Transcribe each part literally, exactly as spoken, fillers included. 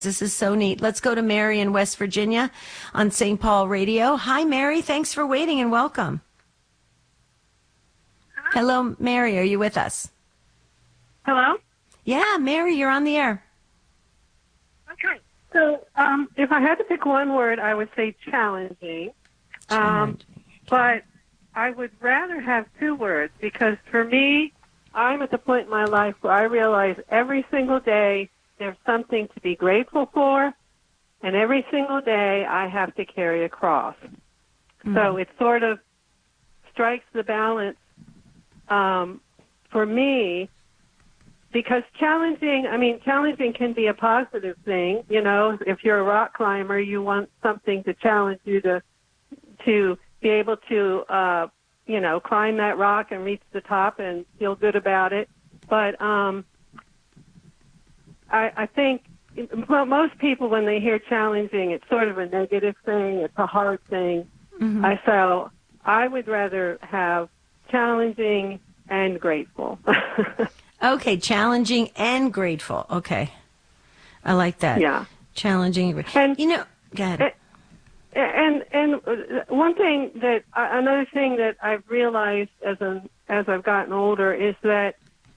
This is so neat. Let's go to Mary in West Virginia on Saint Paul Radio. Hi, Mary. Thanks for waiting and welcome. Hello, Mary. Are you with us? Hello? Yeah, Mary, you're on the air. Okay. So um, if I had to pick one word, I would say challenging. Um, but I would rather have two words because for me, I'm at the point in my life where I realize every single day there's something to be grateful for, and every single day I have to carry a cross. Mm-hmm. So it sort of strikes the balance um, for me, because challenging, I mean, challenging can be a positive thing. You know, if you're a rock climber, you want something to challenge you to to be able to, uh, you know, climb that rock and reach the top and feel good about it. But um, I, I think well, most people, when they hear challenging, it's sort of a negative thing. It's a hard thing. Mm-hmm. I so I would rather have challenging and grateful. Okay, challenging and grateful. Okay, I like that. Yeah, challenging. And you know, go ahead. And and one thing that another thing that I've realized as a, as I've gotten older is that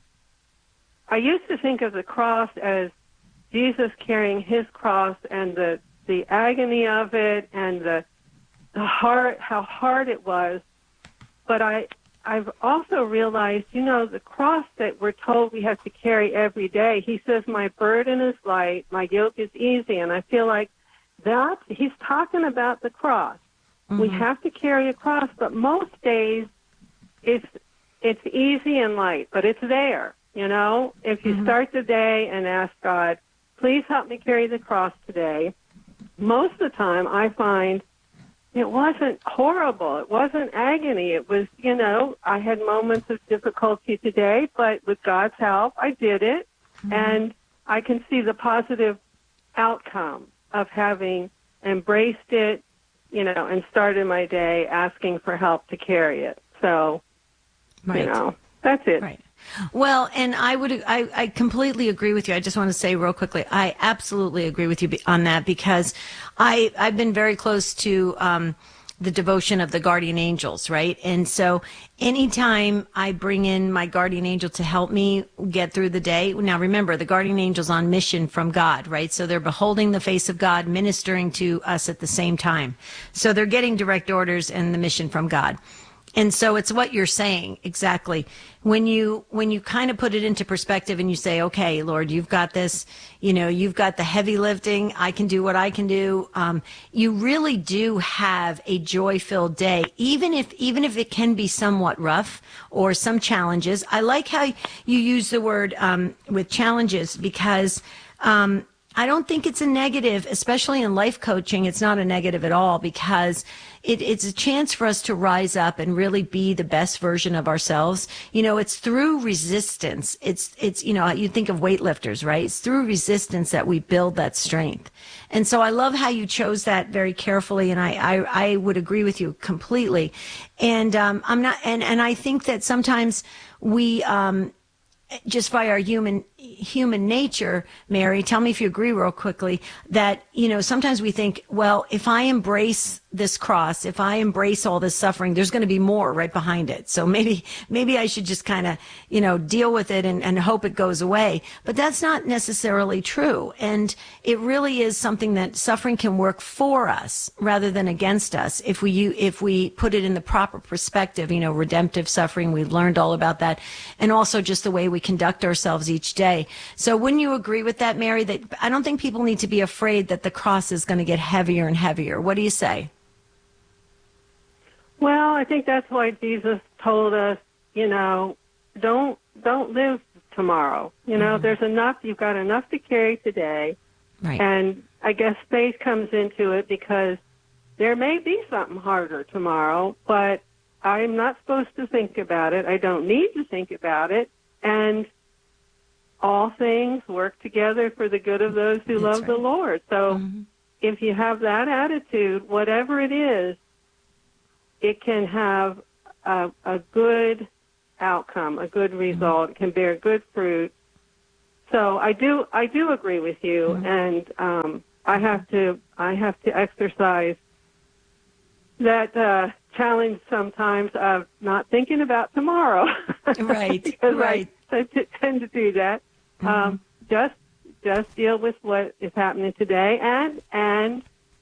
I used to think of the cross as Jesus carrying his cross and the the agony of it and the the hard how hard it was, but I I've also realized, you know, the cross that we're told we have to carry every day. He says, "My burden is light, my yoke is easy," and I feel like that he's talking about the cross. Mm-hmm. We have to carry a cross, but most days it's it's easy and light, but it's there. You know, if you mm-hmm. start the day and ask God, "Please help me carry the cross today," most of the time I find it wasn't horrible. It wasn't agony. It was, you know, I had moments of difficulty today, but with God's help, I did it, mm-hmm. and I can see the positive outcome of having embraced it, you know, and started my day asking for help to carry it. So, right. you know, that's it. Right. Well, and I would, I, I completely agree with you. I just want to say real quickly, I absolutely agree with you on that because I, I've been very close to, um, the devotion of the guardian angels, right? And so anytime I bring in my guardian angel to help me get through the day, now remember, the guardian angel's on mission from God, right? So they're beholding the face of God, ministering to us at the same time. So they're getting direct orders and the mission from God. And so it's what you're saying exactly. When you, when you kind of put it into perspective and you say, okay, Lord, you've got this, you know, you've got the heavy lifting. I can do what I can do. Um, you really do have a joy-filled day, even if, even if it can be somewhat rough or some challenges. I like how you use the word, um, with challenges because, um, I don't think it's a negative, especially in life coaching. It's not a negative at all because it, it's a chance for us to rise up and really be the best version of ourselves. You know, it's through resistance. It's, it's, you know, you think of weightlifters, right? It's through resistance that we build that strength. And so I love how you chose that very carefully. And I, I, I would agree with you completely. And, um, I'm not, and, and I think that sometimes we, um, just by our human human nature, Mary, tell me if you agree real quickly, that, you know, sometimes we think, well, if I embrace this cross, if I embrace all this suffering, there's going to be more right behind it. So maybe, maybe I should just kind of, you know, deal with it and, and hope it goes away. But that's not necessarily true. And it really is something that suffering can work for us rather than against us. If we, if we put it in the proper perspective, you know, redemptive suffering, we've learned all about that. And also just the way we conduct ourselves each day. So wouldn't you agree with that, Mary, that I don't think people need to be afraid that the cross is going to get heavier and heavier? What do you say? Well, I think that's why Jesus told us, you know, don't don't live tomorrow. You know, mm-hmm. there's enough, you've got enough to carry today. Right. And I guess faith comes into it because there may be something harder tomorrow, but I'm not supposed to think about it. I don't need to think about it. And all things work together for the good of those who That's love right. the Lord. So mm-hmm. if you have that attitude, whatever it is, it can have a, a good outcome, a good result. Mm-hmm. It can bear good fruit. so I do I do agree with you, mm-hmm. and um, I have to I have to exercise that uh, challenge sometimes of not thinking about tomorrow. Right, because right. I, I tend to do that. Mm-hmm. Um, just just deal with what is happening today, and and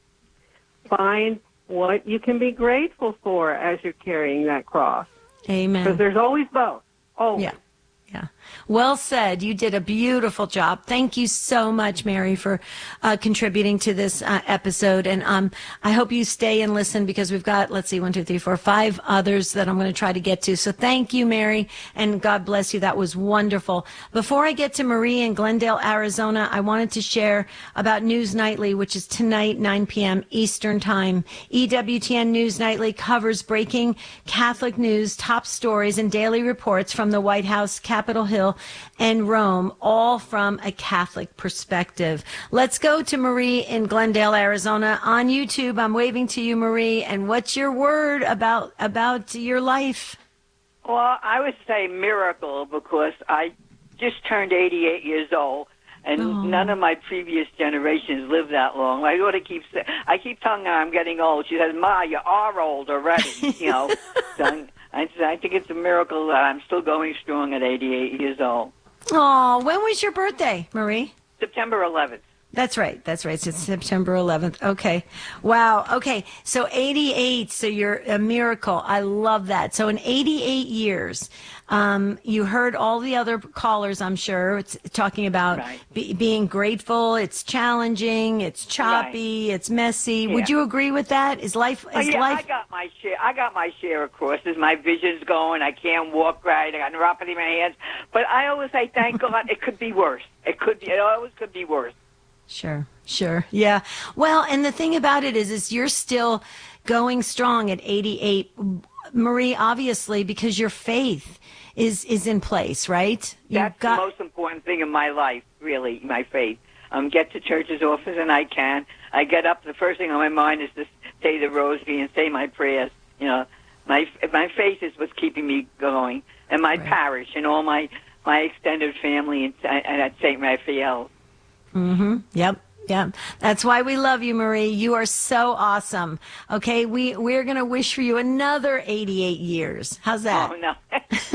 find what you can be grateful for as you're carrying that cross. Amen. Because there's always both. Always. Yeah. Yeah. Well said. You did a beautiful job. Thank you so much, Mary, for uh, contributing to this uh, episode. And um, I hope you stay and listen because we've got, let's see, one, two, three, four, five others that I'm going to try to get to. So thank you, Mary, and God bless you. That was wonderful. Before I get to Marie in Glendale, Arizona, I wanted to share about News Nightly, which is tonight, nine p.m. Eastern Time. E W T N News Nightly covers breaking Catholic news, top stories, and daily reports from the White House, Capitol Hill, and Rome, all from a Catholic perspective. Let's go to Marie in Glendale, Arizona. On YouTube, I'm waving to you, Marie. And what's your word about about your life? Well, I would say miracle because I just turned eighty-eight years old, and oh. none of my previous generations lived that long. I ought to keep I keep telling her I'm getting old. She says, "Ma, you are old already." You know. So I, I think it's a miracle that I'm still going strong at eighty-eight years old. Oh, when was your birthday, Marie? September eleventh. That's right. That's right. So it's September eleventh. Okay. Wow. Okay. So eighty-eight. So you're a miracle. I love that. So in eighty-eight years, um, you heard all the other callers, I'm sure, it's talking about right. be, being grateful. It's challenging. It's choppy. Right. It's messy. Yeah. Would you agree with that? Is life, is oh, yeah, life? I got my share. I got my share of crosses. My vision's going. I can't walk right. I got neuropathy in my hands. But I always say, thank God, it could be worse. It could be, it always could be worse. Sure, sure. Yeah. Well, and the thing about it is, is you're still going strong at eighty-eight, Marie, obviously, because your faith is, is in place, right? You've That's got... the most important thing in my life, really, my faith. Um, get to church as often as I can. I get up, the first thing on my mind is to say the rosary and say my prayers. You know, my my faith is what's keeping me going. And my right. parish and all my, my extended family and, and at Saint Raphael. Mm-hmm. Yep. Yep. That's why we love you, Marie. You are so awesome. Okay. We, we're going to wish for you another eighty-eight years. How's that? Oh, no.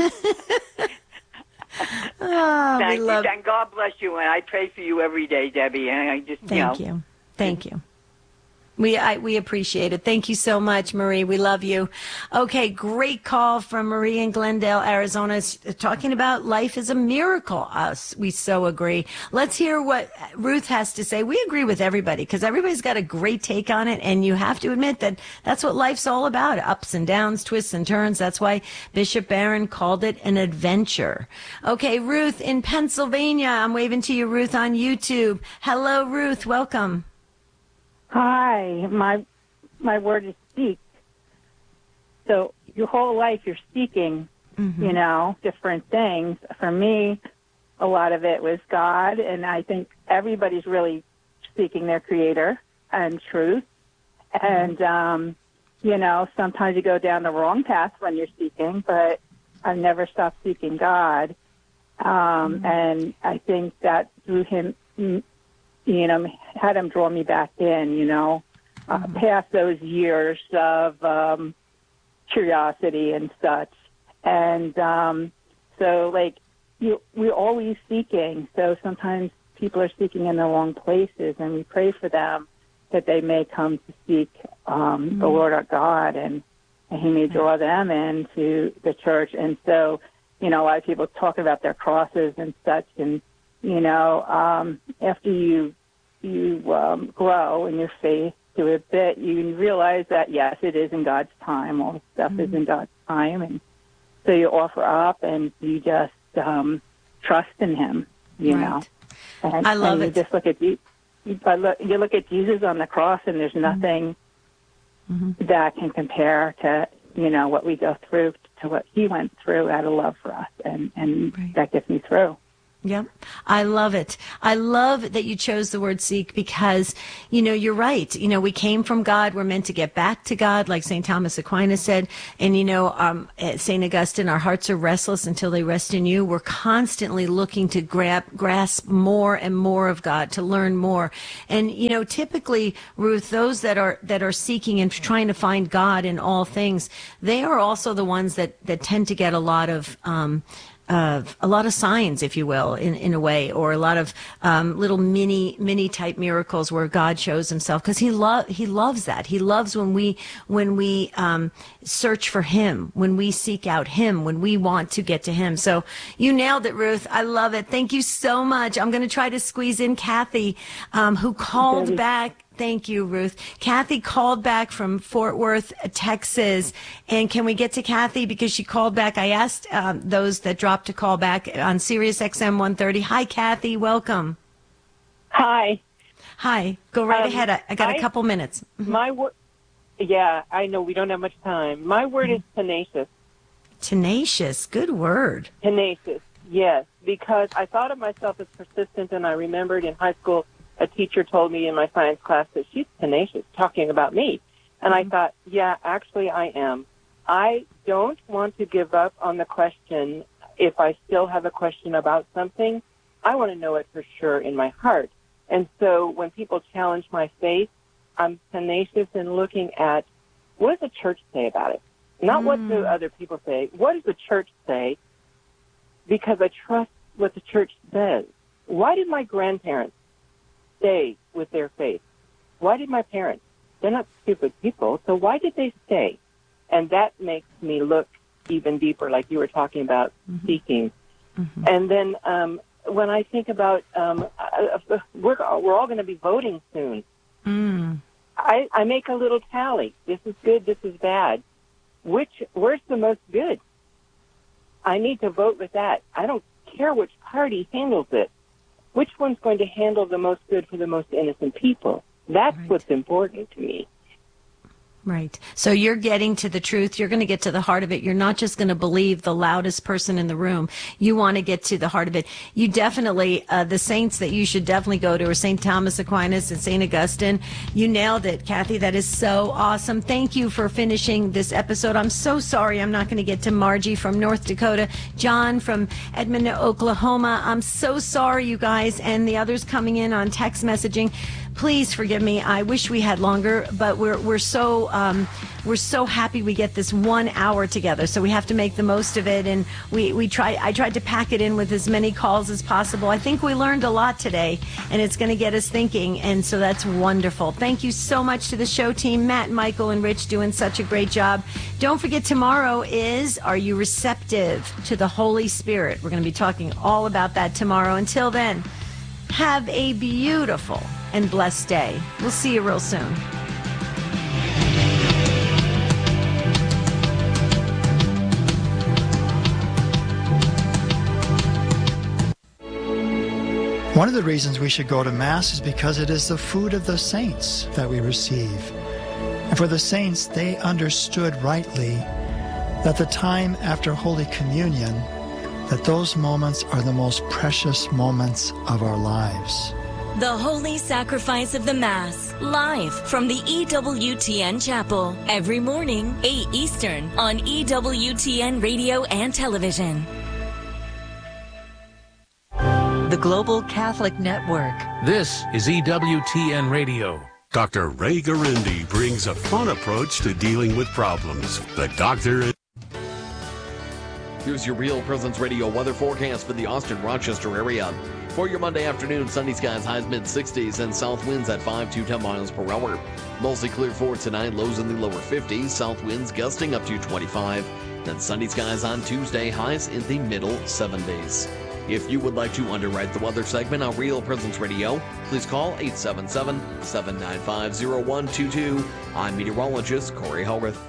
oh, Thank we you. love... And God bless you. And I pray for you every day, Debbie. And I just, Thank you know. you. Thank you. We I, we appreciate it. Thank you so much, Marie. We love you. Okay, great call from Marie in Glendale, Arizona, it's talking about life is a miracle. Us, we so agree. Let's hear what Ruth has to say. We agree with everybody because everybody's got a great take on it, and you have to admit that that's what life's all about: ups and downs, twists and turns. That's why Bishop Barron called it an adventure. Okay, Ruth in Pennsylvania. I'm waving to you, Ruth, on YouTube. Hello, Ruth. Welcome. Hi, my my word is seek. So your whole life you're seeking, mm-hmm. you know, different things. For me, a lot of it was God, and I think everybody's really seeking their Creator and truth. Mm-hmm. And, um, you know, sometimes you go down the wrong path when you're seeking, but I've never stopped seeking God. Um, mm-hmm. And I think that through Him, you know, had Him draw me back in, you know, uh, mm-hmm. past those years of um, curiosity and such. And um, so, like, you, we're always seeking. So sometimes people are seeking in the wrong places, and we pray for them that they may come to seek um, mm-hmm. the Lord our God, and, and He may draw them into the church. And so, you know, a lot of people talk about their crosses and such, and, you know, um, after you you um, grow in your faith to a bit, you realize that, yes, it is in God's time. All the stuff mm-hmm. is in God's time. And so you offer up and you just um, trust in Him, you right. know. And, I love and it. You just look at, you, you, look, you look at Jesus on the cross, and there's nothing mm-hmm. that can compare to, you know, what we go through, to what He went through out of love for us. And, and right. that gets me through. Yep. I love it. I love that you chose the word seek because, you know, you're right. You know, we came from God. We're meant to get back to God, like Saint Thomas Aquinas said. And, you know, um, Saint Augustine, our hearts are restless until they rest in you. We're constantly looking to grab, grasp more and more of God, to learn more. And, you know, typically, Ruth, those that are, that are seeking and trying to find God in all things, they are also the ones that, that tend to get a lot of, um, of a lot of signs, if you will, in, in a way, or a lot of um, little mini mini type miracles where God shows himself, because he love he loves that. He loves when we when we um, search for him, when we seek out him, when we want to get to him. So you nailed it, Ruth. I love it. Thank you so much. I'm going to try to squeeze in Kathy, um, who called back. Thank you, Ruth. Kathy called back from Fort Worth, Texas. And can we get to Kathy? Because she called back. I asked um, those that dropped to call back on Sirius X M one thirty. Hi, Kathy. Welcome. Hi. Hi. Go right um, ahead. I, I got I, a couple minutes. My word. Yeah, I know we don't have much time. My word mm-hmm. is tenacious. Tenacious. Good word. Tenacious. Yes, because I thought of myself as persistent, and I remembered in high school a teacher told me in my science class that she's tenacious, talking about me. And mm-hmm. I thought, yeah, actually I am. I don't want to give up on the question. If I still have a question about something, I want to know it for sure in my heart. And so when people challenge my faith, I'm tenacious in looking at what does the church say about it? Not mm. what do other people say. What does the church say? Because I trust what the church says. Why did my grandparents stay with their faith? Why did my parents? They're not stupid people, so why did they stay? And that makes me look even deeper, like you were talking about mm-hmm. seeking. Mm-hmm. And then um, when I think about, um, uh, we're, we're all going to be voting soon. Mm. I, I make a little tally. This is good, this is bad. Which, where's the most good? I need to vote with that. I don't care which party handles it. Which one's going to handle the most good for the most innocent people? That's right. What's important to me. Right. So you're getting to the truth. You're going to get to the heart of it. You're not just going to believe the loudest person in the room. You want to get to the heart of it. You definitely, uh, the saints that you should definitely go to are Saint Thomas Aquinas and Saint Augustine. You nailed it, Kathy. That is so awesome. Thank you for finishing this episode. I'm so sorry I'm not going to get to Margie from North Dakota, John from Edmond, Oklahoma. I'm so sorry, you guys, and the others coming in on text messaging. Please forgive me. I wish we had longer, but we're we're so um, we're so happy we get this one hour together. So we have to make the most of it, and we we try. I tried to pack it in with as many calls as possible. I think we learned a lot today, and it's going to get us thinking, and so that's wonderful. Thank you so much to the show team, Matt, Michael, and Rich, doing such a great job. Don't forget, tomorrow is Are You Receptive to the Holy Spirit? We're going to be talking all about that tomorrow. Until then, have a beautiful and blessed day. We'll see you real soon. One of the reasons we should go to Mass is because it is the food of the saints that we receive. And for the saints, they understood rightly that the time after Holy Communion, that those moments are the most precious moments of our lives. The Holy Sacrifice of the Mass, live from the E W T N Chapel, every morning, eight Eastern, on E W T N Radio and Television. The Global Catholic Network. This is E W T N Radio. Doctor Ray Garindi brings a fun approach to dealing with problems. The doctor... Here's your Real Presence Radio weather forecast for the Austin-Rochester area. For your Monday afternoon, sunny skies, highs mid sixties, and south winds at five to ten miles per hour. Mostly clear for tonight, lows in the lower fifties, south winds gusting up to twenty-five. Then sunny skies on Tuesday, highs in the middle seventies. If you would like to underwrite the weather segment on Real Presence Radio, please call eight seven seven, seven nine five, zero one two two. I'm meteorologist Corey Hellworth.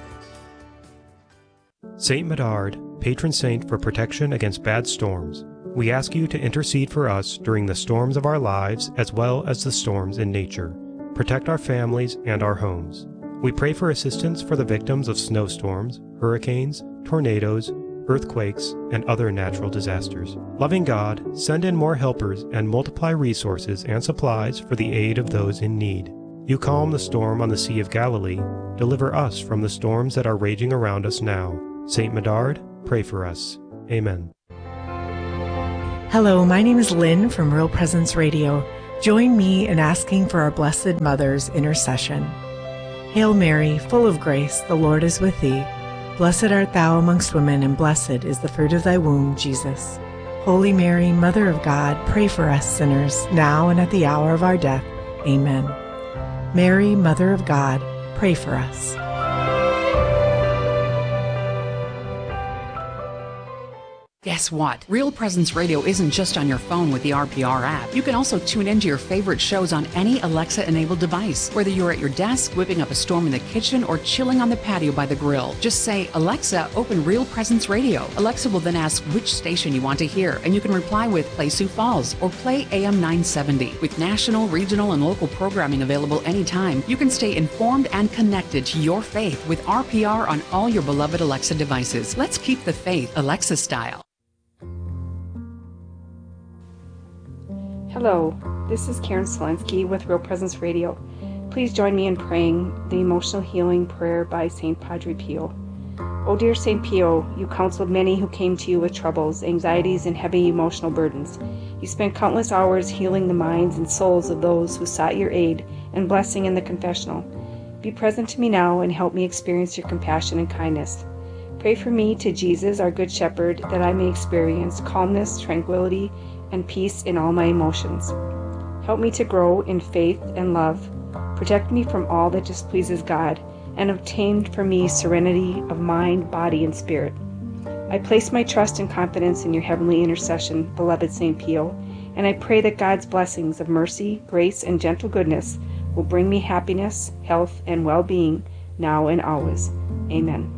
Saint Medard, patron saint for protection against bad storms. We ask you to intercede for us during the storms of our lives as well as the storms in nature. Protect our families and our homes. We pray for assistance for the victims of snowstorms, hurricanes, tornadoes, earthquakes, and other natural disasters. Loving God, send in more helpers and multiply resources and supplies for the aid of those in need. You calm the storm on the Sea of Galilee. Deliver us from the storms that are raging around us now. Saint Medard, pray for us. Amen. Hello, my name is Lynn from Real Presence Radio. Join me in asking for our Blessed Mother's intercession. Hail Mary, full of grace, the Lord is with thee. Blessed art thou amongst women, and blessed is the fruit of thy womb, Jesus. Holy Mary, Mother of God, pray for us sinners, now and at the hour of our death. Amen. Mary, Mother of God, pray for us. Guess what? Real Presence Radio isn't just on your phone with the R P R app. You can also tune into your favorite shows on any Alexa-enabled device, whether you're at your desk, whipping up a storm in the kitchen, or chilling on the patio by the grill. Just say, Alexa, open Real Presence Radio. Alexa will then ask which station you want to hear, and you can reply with Play Sioux Falls or Play A M nine seventy. With national, regional, and local programming available anytime, you can stay informed and connected to your faith with R P R on all your beloved Alexa devices. Let's keep the faith Alexa style. Hello, this is Karen Selensky with Real Presence Radio. Please join me in praying the emotional healing prayer by Saint Padre Pio. Oh dear Saint Pio, you counseled many who came to you with troubles, anxieties, and heavy emotional burdens. You spent countless hours healing the minds and souls of those who sought your aid and blessing in the confessional. Be present to me now and help me experience your compassion and kindness. Pray for me to Jesus, our Good Shepherd, that I may experience calmness, tranquility, and peace in all my emotions. Help me to grow in faith and love. Protect me from all that displeases God, and obtain for me serenity of mind, body, and spirit. I place my trust and confidence in your heavenly intercession, beloved Saint Pio, and I pray that God's blessings of mercy, grace, and gentle goodness will bring me happiness, health, and well-being now and always. Amen.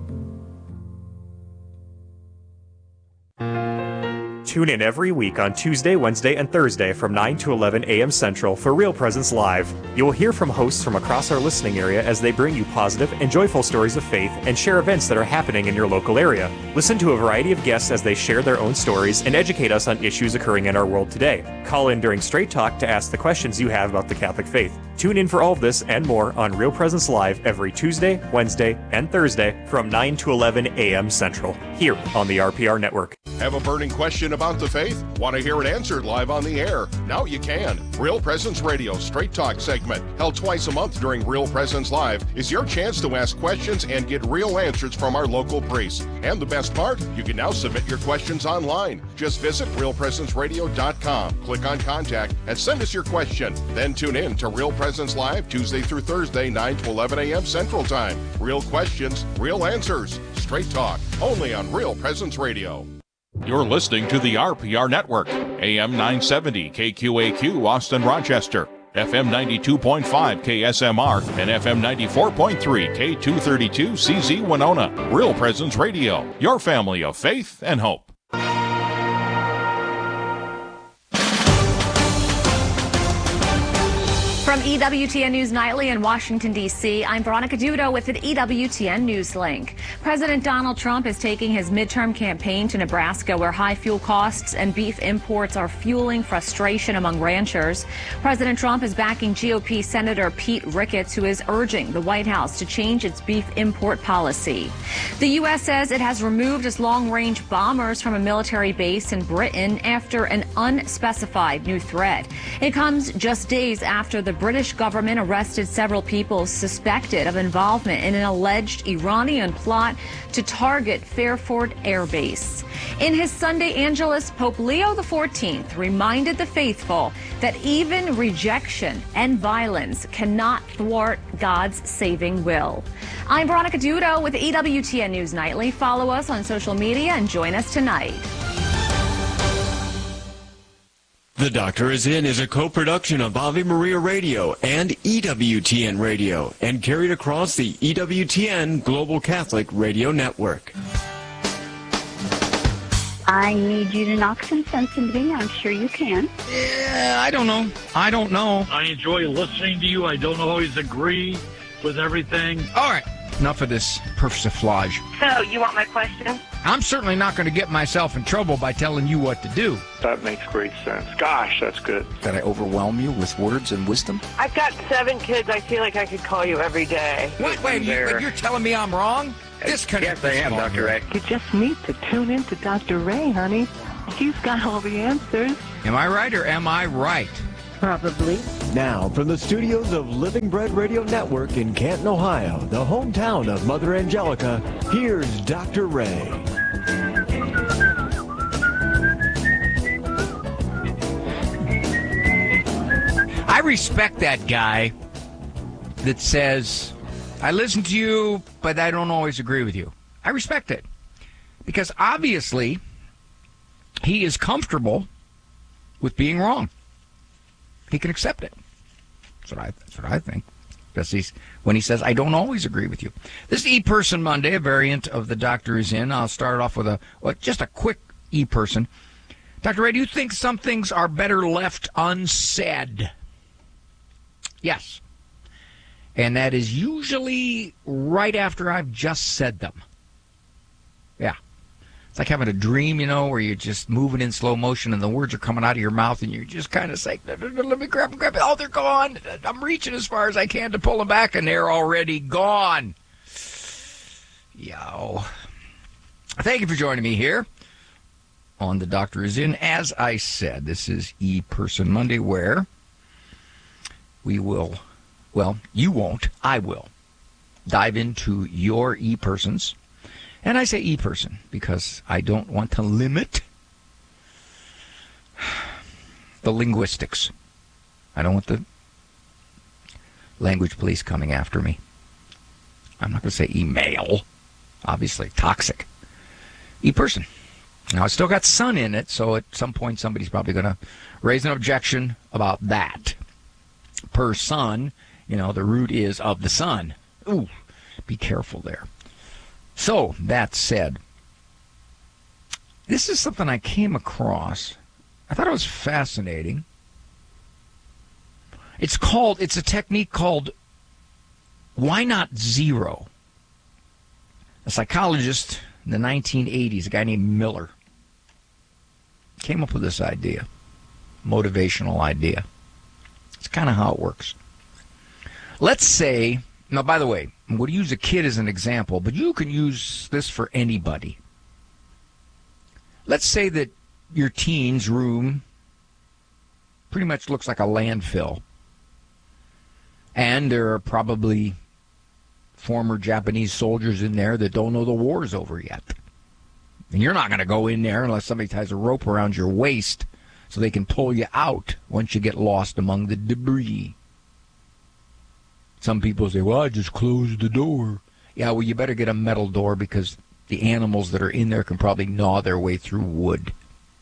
Tune in every week on Tuesday, Wednesday, and Thursday from nine to eleven a.m. Central for Real Presence Live. You will hear from hosts from across our listening area as they bring you positive and joyful stories of faith and share events that are happening in your local area. Listen to a variety of guests as they share their own stories and educate us on issues occurring in our world today. Call in during Straight Talk to ask the questions you have about the Catholic faith. Tune in for all of this and more on Real Presence Live every Tuesday, Wednesday, and Thursday from nine to eleven a.m. Central, here on the R P R Network. Have a burning question about the faith? Want to hear it answered live on the air? Now you can. Real Presence Radio Straight Talk segment, held twice a month during Real Presence Live, is your chance to ask questions and get real answers from our local priests. And the best part, you can now submit your questions online. Just visit real presence radio dot com, click on Contact, and send us your question. Then tune in to Real Presence Live Tuesday through Thursday, nine to eleven a.m. Central Time. Real questions, real answers. Straight Talk, only on Real Presence Radio. You're listening to the R P R Network, A M nine seventy K Q A Q Austin Rochester, F M ninety-two point five K S M R, and F M ninety-four point three K two thirty-two C Z Winona. Real Presence Radio, your family of faith and hope. From E W T N News Nightly in Washington, D C, I'm Veronica Dudo with an E W T N News Link. President Donald Trump is taking his midterm campaign to Nebraska, where high fuel costs and beef imports are fueling frustration among ranchers. President Trump is backing G O P Senator Pete Ricketts, who is urging the White House to change its beef import policy. The U S says it has removed its long-range bombers from a military base in Britain after an unspecified new threat. It comes just days after the British government arrested several people suspected of involvement in an alleged Iranian plot to target Fairford Air Base. In his Sunday Angelus, Pope Leo the fourteenth reminded the faithful that even rejection and violence cannot thwart God's saving will. I'm Veronica Dudo with E W T N News Nightly. Follow us on social media and join us tonight. The Doctor Is In is a co-production of Ave Maria Radio and E W T N Radio and carried across the E W T N Global Catholic Radio Network. I need you to knock some sense into me. I'm sure you can. Yeah, I don't know. I don't know. I enjoy listening to you. I don't always agree. with everything. All right, enough of this persiflage. So, you want my question? I'm certainly not going to get myself in trouble by telling you what to do. That makes great sense. Gosh, that's good. Did I overwhelm you with words and wisdom? I've got seven kids. I feel like I could call you every day. Wait, wait, you, wait, you're telling me I'm wrong? Disconnect. Yes, I am, Doctor Ray. You just need to tune in to Doctor Ray, honey. He's got all the answers. Am I right or am I right? Probably. Now, from the studios of Living Bread Radio Network in Canton, Ohio, the hometown of Mother Angelica, here's Doctor Ray. I respect that guy that says, I listen to you, but I don't always agree with you. I respect it. Because obviously, he is comfortable with being wrong. He can accept it. That's what I, that's what I think. Especially when he says, I don't always agree with you. This is E-Person Monday, a variant of The Doctor Is In. I'll start off with a well, just a quick E-Person. Doctor Ray, do you think some things are better left unsaid? Yes. And that is usually right after I've just said them. Yeah. It's like having a dream, you know, where you're just moving in slow motion and the words are coming out of your mouth and you're just kind of saying, let me grab them, grab it. Oh, they're gone. I'm reaching as far as I can to pull them back and they're already gone. Yo. Thank you for joining me here on The Doctor Is In. As I said, this is E-Person Monday, where we will, well, you won't, I will, dive into your E-Persons. And I say E-Person because I don't want to limit the linguistics. I don't want the language police coming after me. I'm not going to say email. Obviously, toxic. E-Person. Now, it's still got son in it, so at some point somebody's probably going to raise an objection about that. Per son, you know, the root is of the son. Ooh, be careful there. So, that said, this is something I came across. I thought it was fascinating. It's called, it's a technique called Why Not Zero? A psychologist in the nineteen eighties, a guy named Miller, came up with this idea, motivational idea. It's kind of how it works. Let's say, now, by the way, I'm going to use a kid as an example, but you can use this for anybody. Let's say that your teen's room pretty much looks like a landfill. And there are probably former Japanese soldiers in there that don't know the war's over yet. And you're not going to go in there unless somebody ties a rope around your waist so they can pull you out once you get lost among the debris. Some people say, well, I just closed the door. Yeah, well, you better get a metal door because the animals that are in there can probably gnaw their way through wood.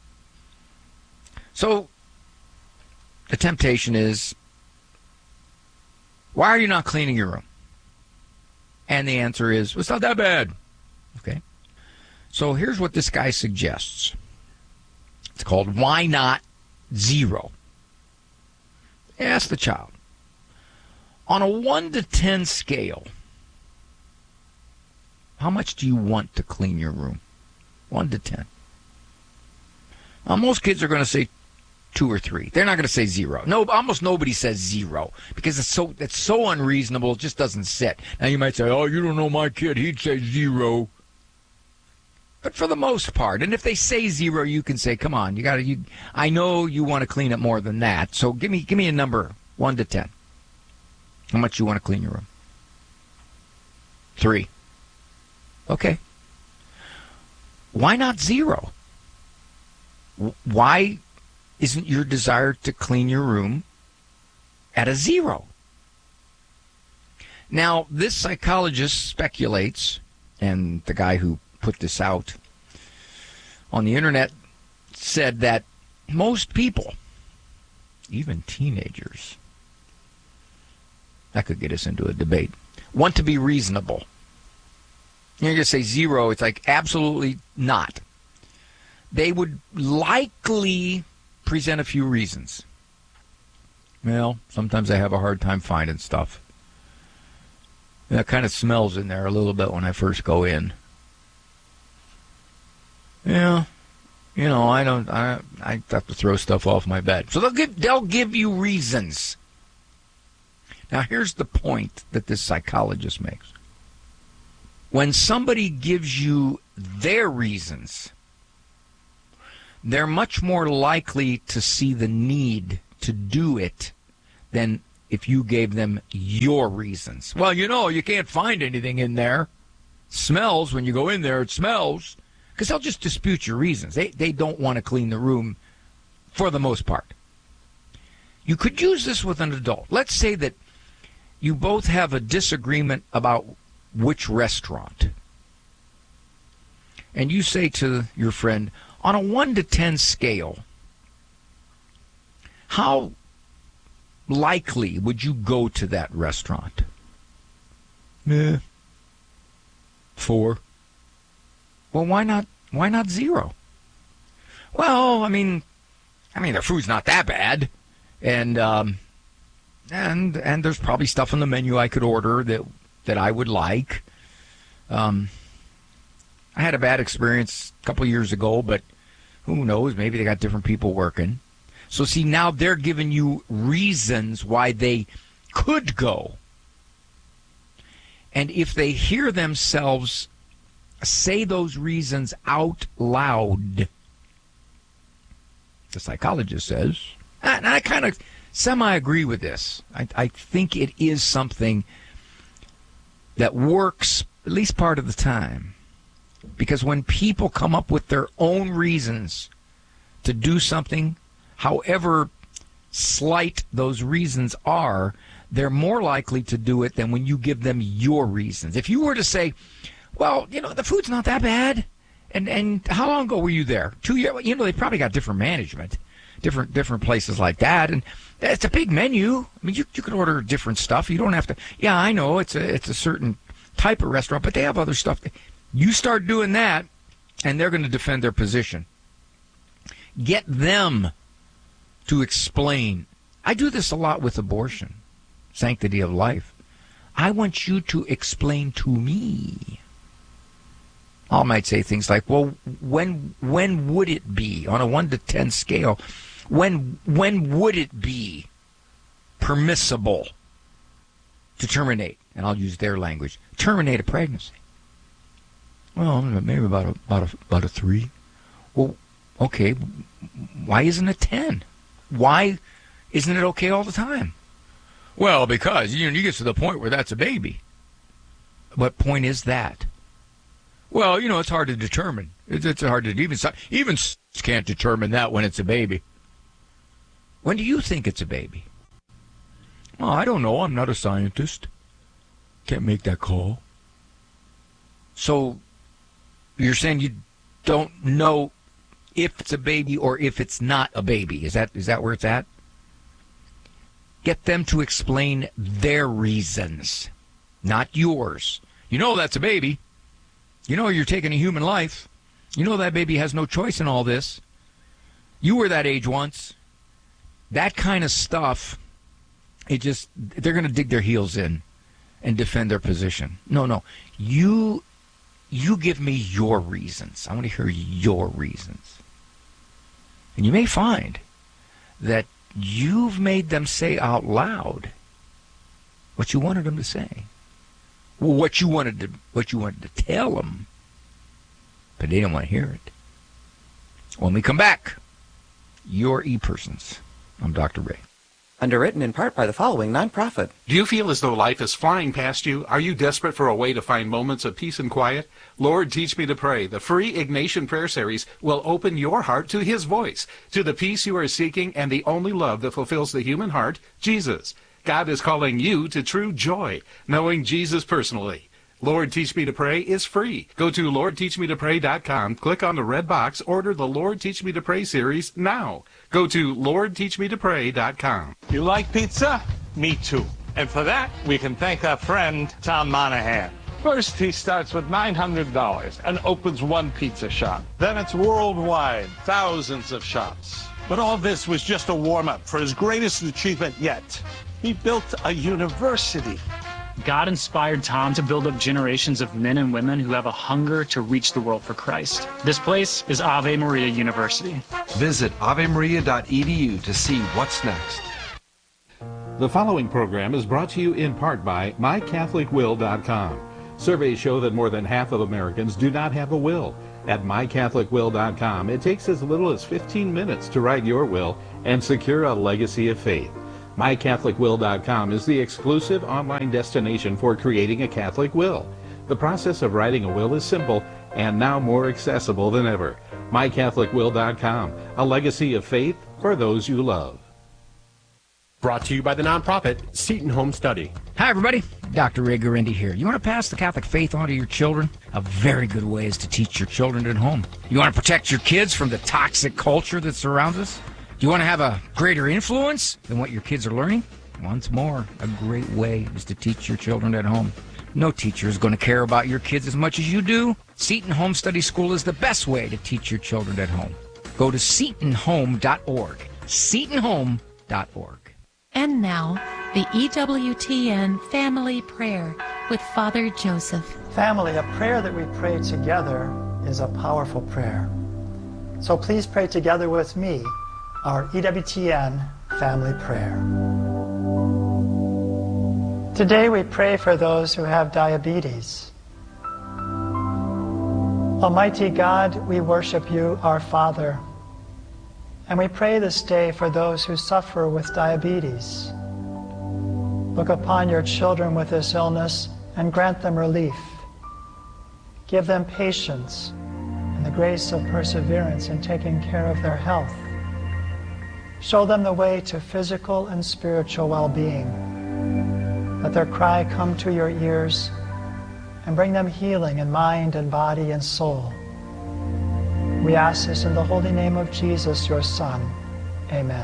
So the temptation is, why are you not cleaning your room? And the answer is, well, it's not that bad. Okay. So here's what this guy suggests. It's called Why Not Zero. Ask the child. On a one to ten scale, how much do you want to clean your room? one to ten. Now, most kids are going to say two or three. They're not going to say zero. No, almost nobody says zero because it's so it's so unreasonable. It just doesn't sit. Now, you might say, oh, you don't know my kid. He'd say zero. But for the most part, and if they say zero, you can say, come on, you got to. You, I know you want to clean it more than that. So give me give me a number, one to ten. How much you want to clean your room? Three. Okay. Why not zero? Why isn't your desire to clean your room at a zero? Now, this psychologist speculates, and the guy who put this out on the internet said that most people, even teenagers, that could get us into a debate, want to be reasonable. You're going to say zero, it's like absolutely not. They would likely present a few reasons. Well, sometimes I have a hard time finding stuff. That kind of smells in there a little bit when I first go in. Yeah, you know, I don't. I I have to throw stuff off my bed. So they'll give they'll give you reasons. Now here's the point that this psychologist makes. When somebody gives you their reasons, they're much more likely to see the need to do it than if you gave them your reasons. Well, you know, you can't find anything in there. Smells, when you go in there, it smells. Because they'll just dispute your reasons. They, they don't want to clean the room for the most part. You could use this with an adult. Let's say that you both have a disagreement about which restaurant. And you say to your friend, on a one to ten scale, how likely would you go to that restaurant? Meh. Four. Well, why not? Why not zero? Well, I mean, I mean, their food's not that bad, and um, and and there's probably stuff on the menu I could order that that I would like. Um, I had a bad experience a couple years ago, but who knows? Maybe they got different people working. So see, now they're giving you reasons why they could go, and if they hear themselves say those reasons out loud, the psychologist says, and I kind of semi-agree with this. I, I think it is something that works at least part of the time. Because when people come up with their own reasons to do something, however slight those reasons are, they're more likely to do it than when you give them your reasons. If you were to say, well, you know, the food's not that bad. And and how long ago were you there? Two years? You know, they probably got different management, different different places like that. And it's a big menu. I mean, you you can order different stuff. You don't have to. Yeah, I know it's a it's a certain type of restaurant, but they have other stuff. You start doing that, and they're going to defend their position. Get them to explain. I do this a lot with abortion, sanctity of life. I want you to explain to me. I might say things like, well, when when would it be, on a one to ten scale, when when would it be permissible to terminate, and I'll use their language, terminate a pregnancy? Well, maybe about a, about a, about a three. Well, okay, why isn't it ten? Why isn't it okay all the time? Well, because you know, you get to the point where that's a baby. What point is that? Well, you know, it's hard to determine. It's, it's hard to even even can't determine that when it's a baby. When do you think it's a baby? Well, I don't know. I'm not a scientist. Can't make that call. So you're saying you don't know if it's a baby or if it's not a baby. Is that is that where it's at? Get them to explain their reasons, not yours. You know that's a baby. You know you're taking a human life. You know that baby has no choice in all this. You were that age once. That kind of stuff, it just, they're going to dig their heels in and defend their position. No, no. You, you give me your reasons. I want to hear your reasons. And you may find that you've made them say out loud what you wanted them to say. Well, what you wanted to what you wanted to tell them, but they didn't want to hear it. When we come back, your e-persons. I'm Doctor Ray. Underwritten in part by the following nonprofit. Do you feel as though life is flying past you? Are you desperate for a way to find moments of peace and quiet? Lord, Teach Me to Pray, the free Ignatian prayer series, will open your heart to His voice, to the peace you are seeking and the only love that fulfills the human heart, Jesus. God is calling you to true joy, knowing Jesus personally. Lord, Teach Me to Pray is free. Go to lord teach me to pray dot com, click on the red box, order the Lord Teach Me to Pray series now. Go to lord teach me to pray dot com. You like pizza? Me too. And for that, we can thank our friend, Tom Monahan. First, he starts with nine hundred dollars and opens one pizza shop. Then it's worldwide, thousands of shops. But all this was just a warm-up for his greatest achievement yet. He built a university. God inspired Tom to build up generations of men and women who have a hunger to reach the world for Christ. This place is Ave Maria University. Visit ave maria dot e d u to see what's next. The following program is brought to you in part by my catholic will dot com. Surveys show that more than half of Americans do not have a will. At my catholic will dot com, it takes as little as fifteen minutes to write your will and secure a legacy of faith. my catholic will dot com is the exclusive online destination for creating a Catholic will. The process of writing a will is simple and now more accessible than ever. my catholic will dot com, a legacy of faith for those you love. Brought to you by the nonprofit Seton Home Study. Hi, everybody. Doctor Ray Guarendi here. You want to pass the Catholic faith on to your children? A very good way is to teach your children at home. You want to protect your kids from the toxic culture that surrounds us? Do you want to have a greater influence than what your kids are learning? Once more, a great way is to teach your children at home. No teacher is going to care about your kids as much as you do. Seton Home Study School is the best way to teach your children at home. Go to seton home dot org. seton home dot org. And now, the E W T N Family Prayer with Father Joseph. Family, a prayer that we pray together is a powerful prayer. So please pray together with me our E W T N Family Prayer. Today we pray for those who have diabetes. Almighty God, we worship you, our Father. And we pray this day for those who suffer with diabetes. Look upon your children with this illness and grant them relief. Give them patience and the grace of perseverance in taking care of their health. Show them the way to physical and spiritual well-being. Let their cry come to your ears and bring them healing in mind and body and soul. We ask this in the holy name of Jesus, your Son. Amen.